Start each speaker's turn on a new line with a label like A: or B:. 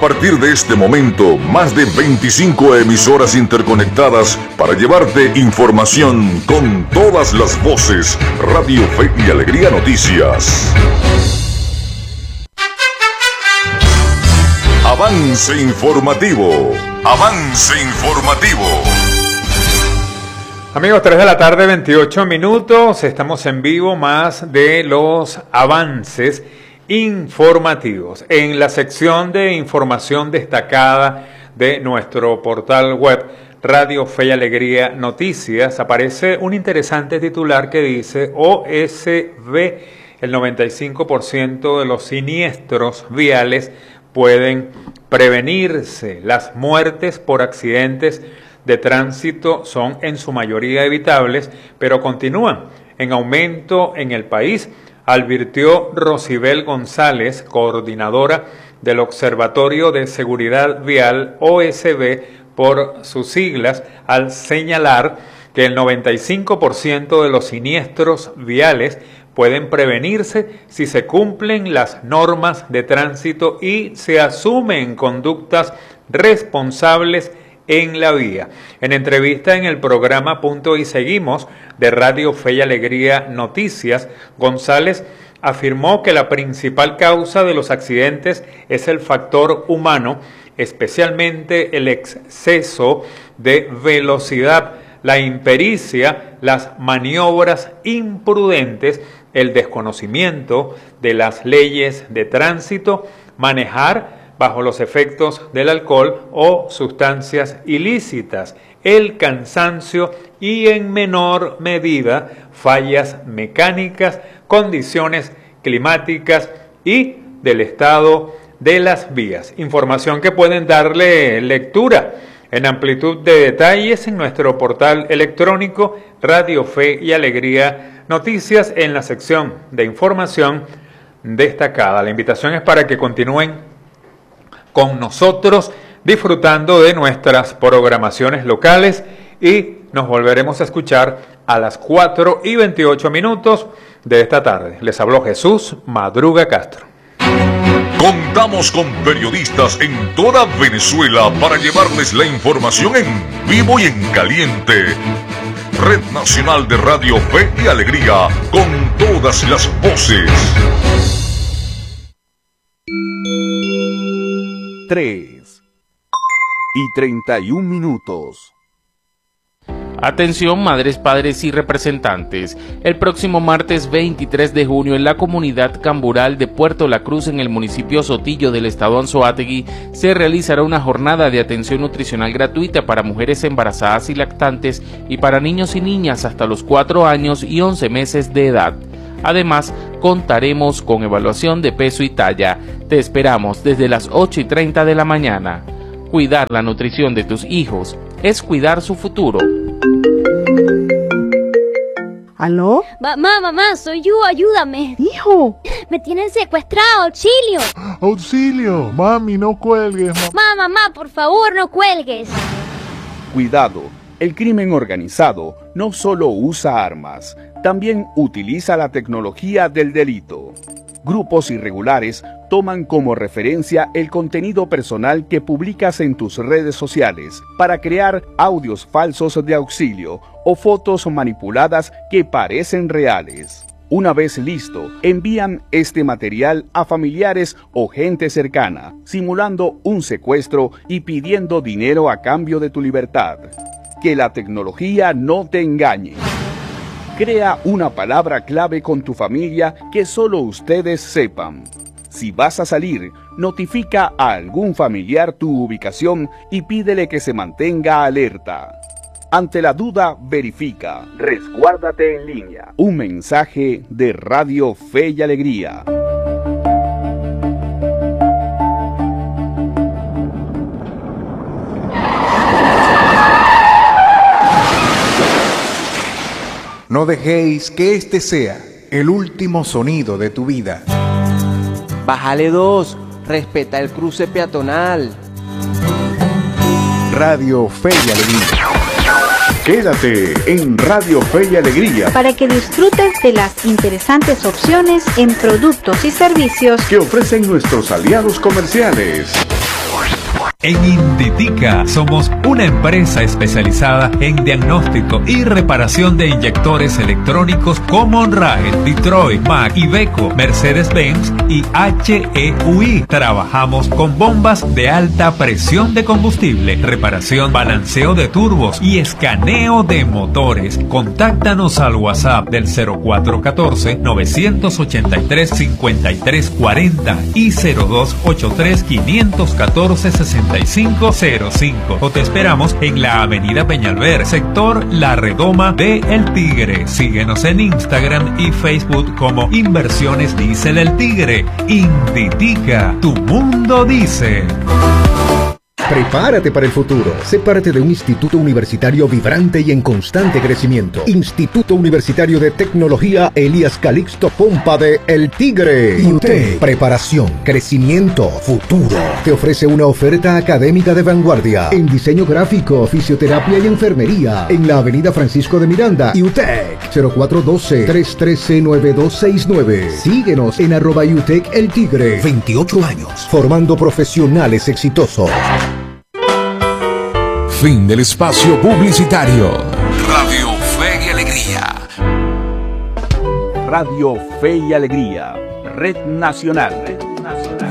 A: partir de este momento, más de 25 emisoras interconectadas para llevarte información con todas las voces. Radio Fe y Alegría Noticias. Avance informativo. Avance informativo.
B: Amigos, 3 de la tarde, 28 minutos. Estamos en vivo, más de los avances informativos. En la sección de información destacada de nuestro portal web Radio Fe y Alegría Noticias, aparece un interesante titular que dice: OSV, el 95% de los siniestros viales pueden prevenirse. Las muertes por accidentes de tránsito son en su mayoría evitables, pero continúan en aumento en el país, advirtió Rosibel González, coordinadora del Observatorio de Seguridad Vial, OSV por sus siglas, al señalar que el 95% de los siniestros viales pueden prevenirse si se cumplen las normas de tránsito y se asumen conductas responsables en la vía. En entrevista en el programa Punto y Seguimos de Radio Fe y Alegría Noticias, González afirmó que la principal causa de los accidentes es el factor humano, especialmente el exceso de velocidad, la impericia, las maniobras imprudentes, el desconocimiento de las leyes de tránsito, manejar bajo los efectos del alcohol o sustancias ilícitas, el cansancio y, en menor medida, fallas mecánicas, condiciones climáticas y del estado de las vías. Información que pueden darle lectura en amplitud de detalles en nuestro portal electrónico Radio Fe y Alegría Noticias, en la sección de información destacada. La invitación es para que continúen con nosotros disfrutando de nuestras programaciones locales, y nos volveremos a escuchar a las 4:28 de esta tarde. Les habló Jesús Madruga Castro.
A: Contamos con periodistas en toda Venezuela para llevarles la información en vivo y en caliente. Red Nacional de Radio Fe y Alegría, con todas las voces.
C: 3:31.
D: Atención, madres, padres y representantes. El próximo martes 23 de junio en la comunidad Cambural de Puerto La Cruz, en el municipio Sotillo del estado Anzoátegui, se realizará una jornada de atención nutricional gratuita para mujeres embarazadas y lactantes y para niños y niñas hasta los 4 años y 11 meses de edad. Además, contaremos con evaluación de peso y talla. Te esperamos desde las 8:30 de la mañana. Cuidar la nutrición de tus hijos es cuidar su futuro.
E: ¿Aló?
F: Mamá, soy yo, ayúdame.
E: Hijo.
F: Me tienen secuestrado, auxilio.
G: Auxilio, mami, no cuelgues.
F: Mamá, por favor, no cuelgues.
C: Cuidado, el crimen organizado no solo usa armas, también utiliza la tecnología del delito. Grupos irregulares toman como referencia el contenido personal que publicas en tus redes sociales para crear audios falsos de auxilio o fotos manipuladas que parecen reales. Una vez listo, envían este material a familiares o gente cercana, simulando un secuestro y pidiendo dinero a cambio de tu libertad. Que la tecnología no te engañe. Crea una palabra clave con tu familia que solo ustedes sepan. Si vas a salir, notifica a algún familiar tu ubicación y pídele que se mantenga alerta. Ante la duda, verifica. Resguárdate en línea. Un mensaje de Radio Fe y Alegría.
H: No dejéis que este sea el último sonido de tu vida.
I: Bájale 2, respeta el cruce peatonal.
H: Radio Fe y Alegría.
C: Quédate en Radio Fe y Alegría
E: para que disfrutes de las interesantes opciones en productos y servicios
C: que ofrecen nuestros aliados comerciales.
J: En Inditica somos una empresa especializada en diagnóstico y reparación de inyectores electrónicos como Onrail, Detroit, Mack, Iveco, Mercedes-Benz y HEUI. Trabajamos con bombas de alta presión de combustible, reparación, balanceo de turbos y escaneo de motores. Contáctanos al WhatsApp del 0414-983-5340 y 0283-514-6505 o te esperamos en la avenida Peñalver, sector La Redoma de El Tigre. Síguenos en Instagram y Facebook como Inversiones Diesel El Tigre. Inditica, tu mundo dice.
K: Prepárate para el futuro. Sé parte de un instituto universitario vibrante y en constante crecimiento. Instituto Universitario de Tecnología Elías Calixto Pompa de El Tigre. IUTEC. Preparación, crecimiento, futuro. Te ofrece una oferta académica de vanguardia en diseño gráfico, fisioterapia y enfermería. En la avenida Francisco de Miranda. IUTEC. 0412-313-9269. Síguenos en @IUTEC El Tigre. 28 años. Formando profesionales exitosos.
L: Fin del espacio publicitario. Radio Fe y Alegría.
C: Radio Fe y Alegría. Red Nacional.